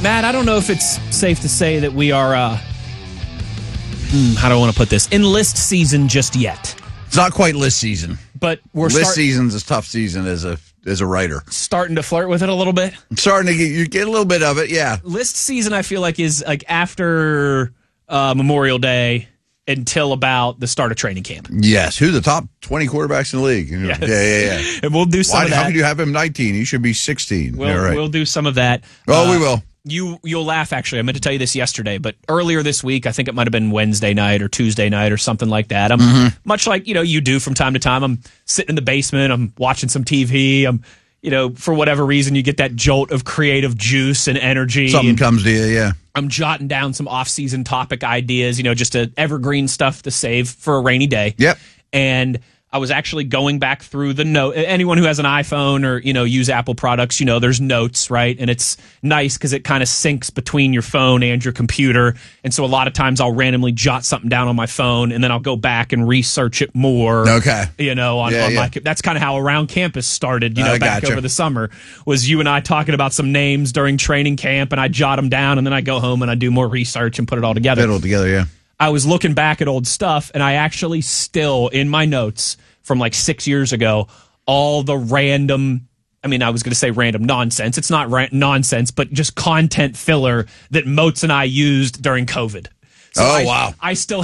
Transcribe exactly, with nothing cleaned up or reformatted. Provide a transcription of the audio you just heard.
Matt, I don't know if it's safe to say that we are, uh, hmm, how do I want to put this, in list season just yet. It's not quite list season. But we're List start- season's a tough season as a as a writer. starting to flirt with it a little bit. I'm starting to get, you get a little bit of it, yeah. List season, I feel like, is like after uh, Memorial Day until about the start of training camp. Yes. Who's the top twenty quarterbacks in the league? Yes. Yeah, yeah, yeah. And we'll do some Why, of that. how could you have him nineteen? He should be sixteen. We'll, yeah, right. we'll do some of that. Oh, Uh, we will. You, you'll laugh, actually. I meant to tell you this yesterday, but earlier this week, I think it might have been Wednesday night or Tuesday night or something like that. I'm Mm-hmm. much like, you know, you do from time to time. I'm sitting in the basement. I'm watching some T V. I'm, you know, for whatever reason, you get that jolt of creative juice and energy. Something and comes to you, yeah. I'm jotting down some off-season topic ideas, you know, just a evergreen stuff to save for a rainy day. Yep. And I was actually going back through the note. Anyone who has an iPhone or, you know, use Apple products, you know, there's notes, right? And it's nice because it kind of syncs between your phone and your computer. And so a lot of times I'll randomly jot something down on my phone and then I'll go back and research it more. Okay. You know, on, Yeah, on yeah. my, that's kind of how Around Campus started, you know, I back gotcha. over the summer, was you and I talking about some names during training camp, and I jot them down and then I go home and I do more research and put it all together. Fiddle together, yeah. I was looking back at old stuff, and I actually still, in my notes from like six years ago, all the random, I mean, I was going to say random nonsense. It's not ra- nonsense, but just content filler that Moats and I used during COVID. So Oh, I, wow. I still